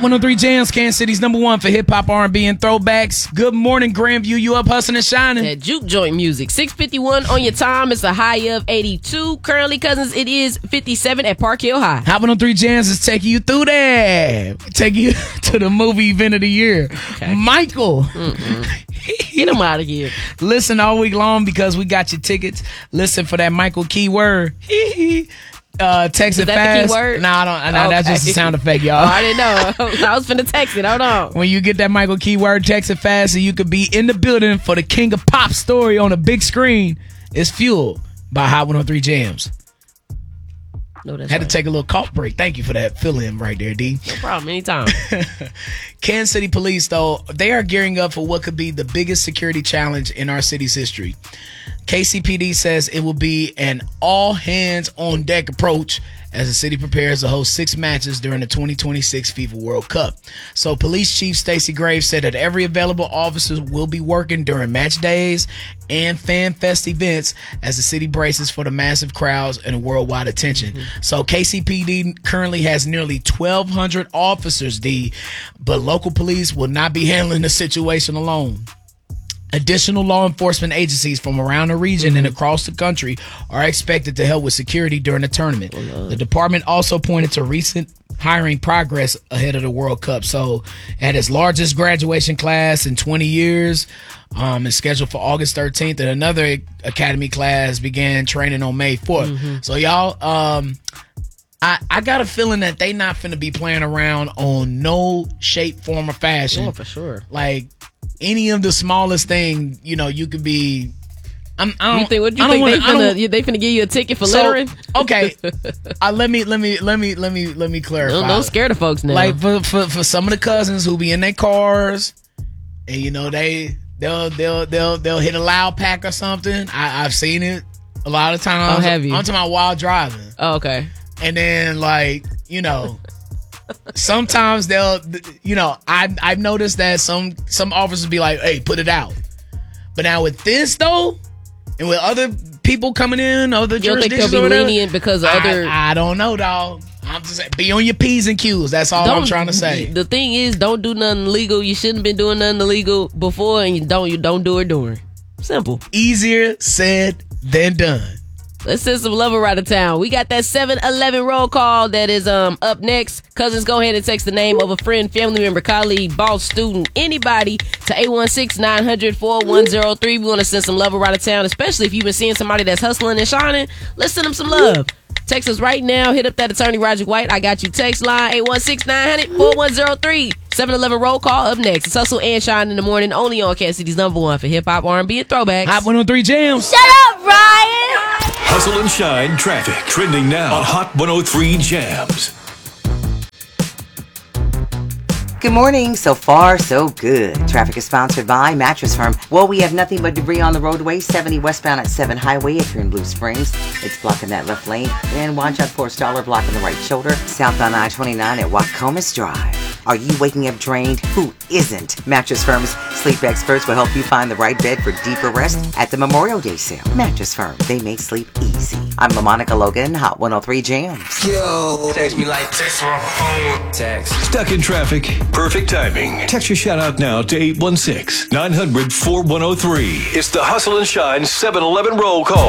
103 Jams, Kansas City's #1 for hip-hop, R&B, and throwbacks. Good morning, Grandview. You up hustling and shining? That juke joint music. 6:51 on your time. It's a high of 82. Currently, cousins, it is 57 at Park Hill High. Hot 103 Jams is taking you through that. Taking you to the movie event of the year. Okay. Michael. Get him out of here. Listen all week long because we got your tickets. Listen for that Michael keyword. Text it fast. The keyword? No, I don't. No, okay. That's just a sound effect, y'all. Oh, I didn't know. I was finna text it. Hold on. When you get that Michael keyword, text it fast so you could be in the building for the King of Pop story on a big screen. It's fueled by Hot 103 Jams. No, that's Had to take a little cough break. Thank you for that fill-in right there, D. No problem. Anytime. Kansas City Police, though, they are gearing up for what could be the biggest security challenge in our city's history. KCPD says it will be an all-hands-on-deck approach as the city prepares to host 6 matches during the 2026 FIFA World Cup. So Police Chief Stacey Graves said that every available officer will be working during match days and fan fest events as the city braces for the massive crowds and worldwide attention. So KCPD currently has nearly 1,200 officers, D, but local police will not be handling the situation alone. Additional law enforcement agencies from around the region and across the country are expected to help with security during the tournament. The department also pointed to recent hiring progress ahead of the World Cup. So at its largest graduation class in 20 years, is scheduled for August 13th, and another academy class began training on May 4th. So y'all, I got a feeling that they not finna be playing around on no shape, form, or fashion. Oh, for sure. Like, any of the smallest thing, you know, you could be. They finna give you a ticket for littering? Okay, let me clarify. Don't scare the folks now. Like for some of the cousins who be in their cars, and you know they'll hit a loud pack or something. I've seen it a lot of times. Oh, have you? I'm talking about while driving. Oh, okay. And then sometimes they'll, I've noticed that some officers be like, hey, put it out. But now with this, though, and with other people coming in, other jurisdictions, think they'll be lenient because of other... I don't know, dog. I'm just saying, be on your P's and Q's. That's all I'm trying to say. The thing is, don't do nothing illegal. You shouldn't have been doing nothing illegal before, and you don't do it during. Simple. Easier said than done. Let's send some love around the town. We got that 7-11 roll call that is up next. Cousins, go ahead and text the name of a friend, family member, colleague, boss, student, anybody to 816-900-4103. We want to send some love around the town, especially if you've been seeing somebody that's hustling and shining. Let's send them some love. Text us right now. Hit up that attorney, Roger White. I got you. Text line 816-900-4103. 7-11 roll call up next. It's Hustle and Shine in the morning, only on Kansas City's #1 for hip-hop, R&B, and throwbacks. Hot 103 Jams. Shut up, Ryan! Hustle and Shine traffic trending now on Hot 103 Jams. Good morning. So far, so good. Traffic is sponsored by Mattress Firm. Well, we have nothing but debris on the roadway. 70 westbound at 7 Highway if you're in Blue Springs. It's blocking that left lane. And watch out for a Staller blocking the right shoulder. Southbound I-29 at Wacomas Drive. Are you waking up drained? Who isn't? Mattress Firm's sleep experts will help you find the right bed for deeper rest at the Memorial Day sale. Mattress Firm. They make sleep easy. I'm LaMonica Logan, Hot 103 Jams. Yo, text me like text from home. Text. Stuck in traffic? Perfect timing. Text your shout out now to 816-900-4103. It's the Hustle and Shine 7-11 roll call.